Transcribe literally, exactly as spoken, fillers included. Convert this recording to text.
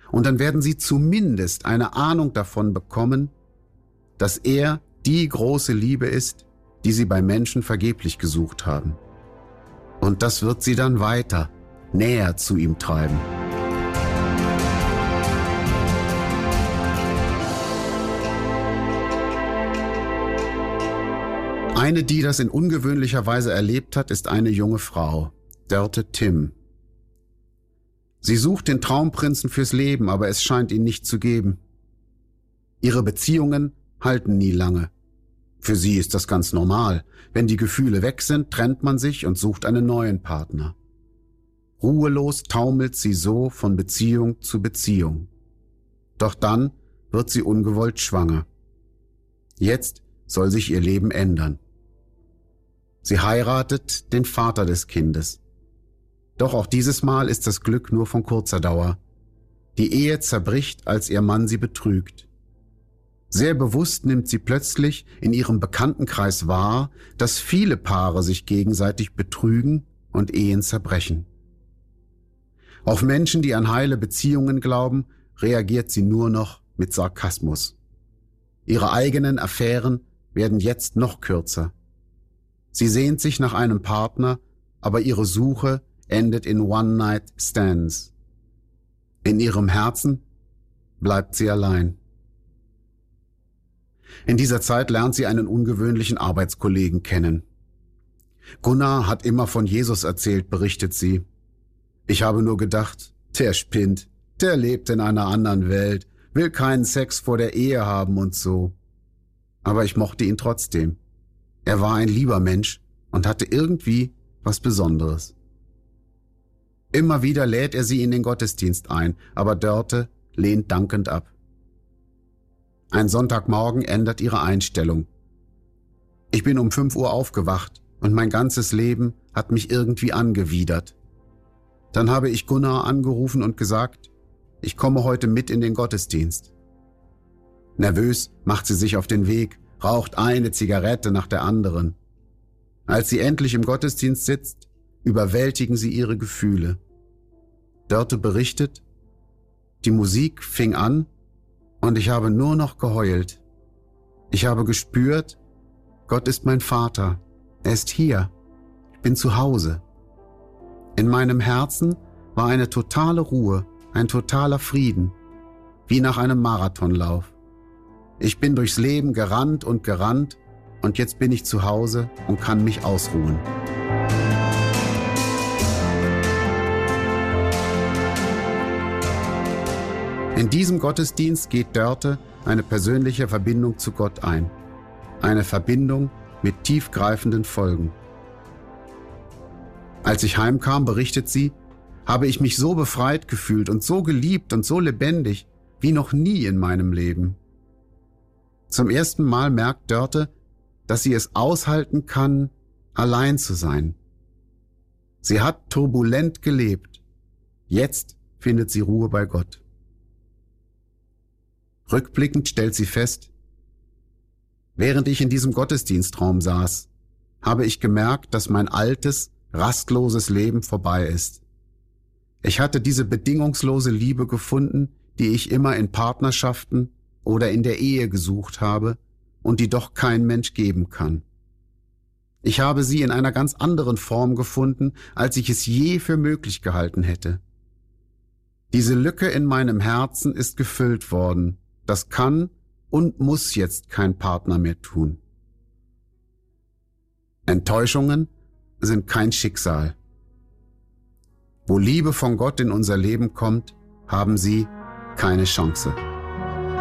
Und dann werden sie zumindest eine Ahnung davon bekommen, dass er die große Liebe ist, die sie bei Menschen vergeblich gesucht haben. Und das wird sie dann weiter, näher zu ihm treiben. Eine, die das in ungewöhnlicher Weise erlebt hat, ist eine junge Frau, Dörte Tim. Sie sucht den Traumprinzen fürs Leben, aber es scheint ihn nicht zu geben. Ihre Beziehungen halten nie lange. Für sie ist das ganz normal. Wenn die Gefühle weg sind, trennt man sich und sucht einen neuen Partner. Ruhelos taumelt sie so von Beziehung zu Beziehung. Doch dann wird sie ungewollt schwanger. Jetzt soll sich ihr Leben ändern. Sie heiratet den Vater des Kindes. Doch auch dieses Mal ist das Glück nur von kurzer Dauer. Die Ehe zerbricht, als ihr Mann sie betrügt. Sehr bewusst nimmt sie plötzlich in ihrem Bekanntenkreis wahr, dass viele Paare sich gegenseitig betrügen und Ehen zerbrechen. Auf Menschen, die an heile Beziehungen glauben, reagiert sie nur noch mit Sarkasmus. Ihre eigenen Affären werden jetzt noch kürzer. Sie sehnt sich nach einem Partner, aber ihre Suche endet in One-Night-Stands. In ihrem Herzen bleibt sie allein. In dieser Zeit lernt sie einen ungewöhnlichen Arbeitskollegen kennen. Gunnar hat immer von Jesus erzählt, berichtet sie. Ich habe nur gedacht, der spinnt, der lebt in einer anderen Welt, will keinen Sex vor der Ehe haben und so. Aber ich mochte ihn trotzdem. Er war ein lieber Mensch und hatte irgendwie was Besonderes. Immer wieder lädt er sie in den Gottesdienst ein, aber Dörte lehnt dankend ab. Ein Sonntagmorgen ändert ihre Einstellung. Ich bin um fünf Uhr aufgewacht und mein ganzes Leben hat mich irgendwie angewidert. Dann habe ich Gunnar angerufen und gesagt, ich komme heute mit in den Gottesdienst. Nervös macht sie sich auf den Weg, raucht eine Zigarette nach der anderen. Als sie endlich im Gottesdienst sitzt, überwältigen sie ihre Gefühle. Dörte berichtet, die Musik fing an und ich habe nur noch geheult. Ich habe gespürt, Gott ist mein Vater, er ist hier, ich bin zu Hause. In meinem Herzen war eine totale Ruhe, ein totaler Frieden, wie nach einem Marathonlauf. Ich bin durchs Leben gerannt und gerannt und jetzt bin ich zu Hause und kann mich ausruhen. In diesem Gottesdienst geht Dörte eine persönliche Verbindung zu Gott ein. Eine Verbindung mit tiefgreifenden Folgen. Als ich heimkam, berichtet sie, habe ich mich so befreit gefühlt und so geliebt und so lebendig wie noch nie in meinem Leben. Zum ersten Mal merkt Dörte, dass sie es aushalten kann, allein zu sein. Sie hat turbulent gelebt. Jetzt findet sie Ruhe bei Gott. Rückblickend stellt sie fest, während ich in diesem Gottesdienstraum saß, habe ich gemerkt, dass mein altes, rastloses Leben vorbei ist. Ich hatte diese bedingungslose Liebe gefunden, die ich immer in Partnerschaften oder in der Ehe gesucht habe und die doch kein Mensch geben kann. Ich habe sie in einer ganz anderen Form gefunden, als ich es je für möglich gehalten hätte. Diese Lücke in meinem Herzen ist gefüllt worden. Das kann und muss jetzt kein Partner mehr tun. Enttäuschungen sind kein Schicksal. Wo Liebe von Gott in unser Leben kommt, haben sie keine Chance.